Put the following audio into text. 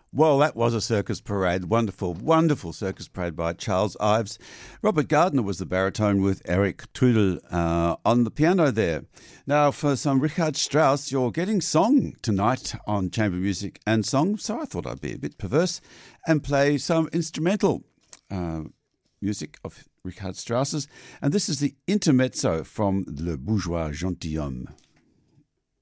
Well, that was a circus parade. Wonderful, wonderful circus parade by Charles Ives. Robert Gardner was the baritone with Eric Trudel on the piano there. Now, for some Richard Strauss, you're getting song tonight on Chamber Music and Song, so I thought I'd be a bit perverse and play some instrumental music of Richard Strauss's. And this is the intermezzo from Le Bourgeois Gentilhomme.